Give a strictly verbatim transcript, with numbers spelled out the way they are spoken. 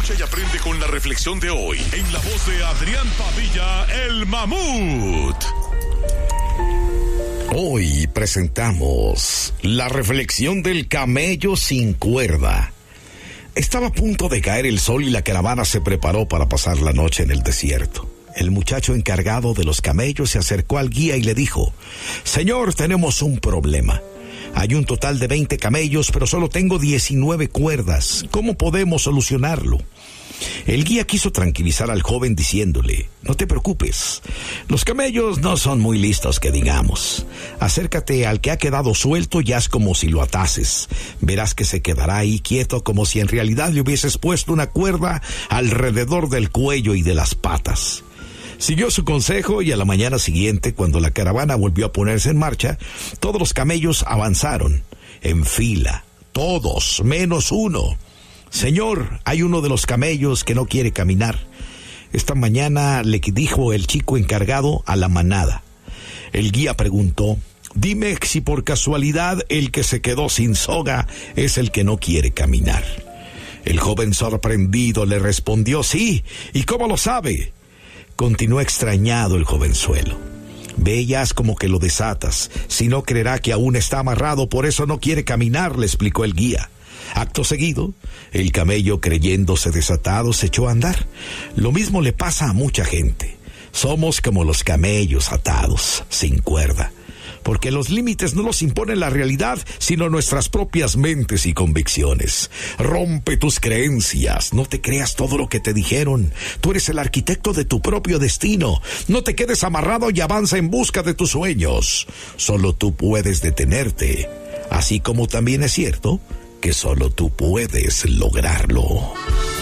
Escucha y aprende con la reflexión de hoy en la voz de Adrián Padilla, el Mamut. Hoy presentamos la reflexión del camello sin cuerda. Estaba a punto de caer el sol y la caravana se preparó para pasar la noche en el desierto. El muchacho encargado de los camellos se acercó al guía y le dijo: Señor, tenemos un problema. Hay un total de veinte camellos, pero solo tengo diecinueve cuerdas. ¿Cómo podemos solucionarlo? El guía quiso tranquilizar al joven diciéndole: no te preocupes, los camellos no son muy listos que digamos. Acércate al que ha quedado suelto y haz como si lo atases. Verás que se quedará ahí quieto como si en realidad le hubieses puesto una cuerda alrededor del cuello y de las patas. Siguió su consejo y a la mañana siguiente, cuando la caravana volvió a ponerse en marcha, todos los camellos avanzaron en fila, todos menos uno. Señor, hay uno de los camellos que no quiere caminar. Esta mañana le dijo el chico encargado a la manada. El guía preguntó: dime si por casualidad el que se quedó sin soga es el que no quiere caminar. El joven sorprendido le respondió: sí, ¿y cómo lo sabe? Continuó extrañado el jovenzuelo. Ve y haz como que lo desatas, si no creerá que aún está amarrado, por eso no quiere caminar, le explicó el guía. Acto seguido, el camello, creyéndose desatado, se echó a andar. Lo mismo le pasa a mucha gente. Somos como los camellos atados, sin cuerda, porque los límites no los impone la realidad, sino nuestras propias mentes y convicciones. Rompe tus creencias, no te creas todo lo que te dijeron. Tú eres el arquitecto de tu propio destino. No te quedes amarrado y avanza en busca de tus sueños. Solo tú puedes detenerte, así como también es cierto que solo tú puedes lograrlo.